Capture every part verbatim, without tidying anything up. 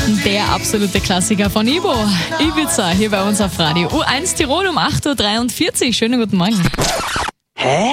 Der absolute Klassiker von Ibo. Ibiza hier bei uns auf Radio U eins Tirol um acht Uhr dreiundvierzig. Schönen guten Morgen. Hä?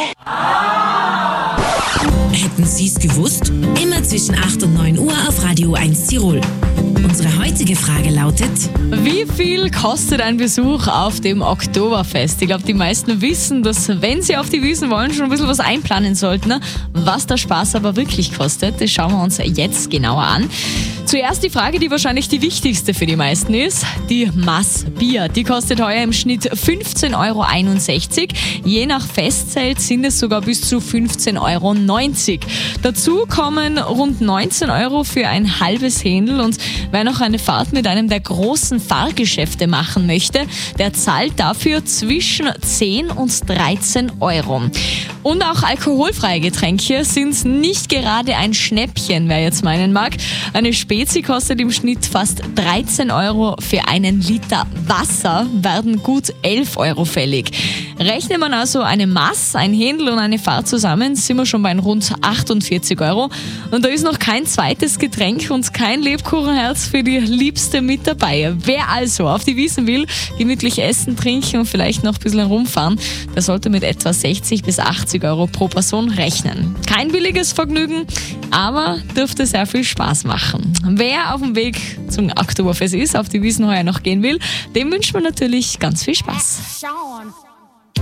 Hätten Sie es gewusst? Immer zwischen acht und neun Uhr auf Radio U eins Tirol. Unsere heutige Frage lautet: Wie viel kostet ein Besuch auf dem Oktoberfest? Ich glaube, die meisten wissen, dass, wenn sie auf die Wiesn wollen, schon ein bisschen was einplanen sollten. Ne? Was der Spaß aber wirklich kostet, das schauen wir uns jetzt genauer an. Zuerst die Frage, die wahrscheinlich die wichtigste für die meisten ist. Die Maß Bier. Die kostet heuer im Schnitt fünfzehn Euro einundsechzig. Je nach Festzelt sind es sogar bis zu fünfzehn Euro neunzig. Dazu kommen rund neunzehn Euro für ein halbes Händel. Und wer noch eine Fahrt mit einem der großen Fahrgeschäfte machen möchte, der zahlt dafür zwischen zehn und dreizehn Euro. Und auch alkoholfreie Getränke sind nicht gerade ein Schnäppchen, wer jetzt meinen mag. Eine Spezi kostet im Schnitt fast dreizehn Euro. Für einen Liter Wasser werden gut elf Euro fällig. Rechnet man also eine Maß, ein Händel und eine Fahrt zusammen, sind wir schon bei rund achtundvierzig Euro. Und da ist noch kein zweites Getränk und kein Lebkuchenherz für die Liebste mit dabei. Wer also auf die Wiesn will, gemütlich essen, trinken und vielleicht noch ein bisschen rumfahren, der sollte mit etwa sechzig bis achtzig Euro pro Person rechnen. Kein billiges Vergnügen, aber dürfte sehr viel Spaß machen. Wer auf dem Weg zum Oktoberfest ist, auf die Wiesn heuer noch gehen will, dem wünscht man natürlich ganz viel Spaß.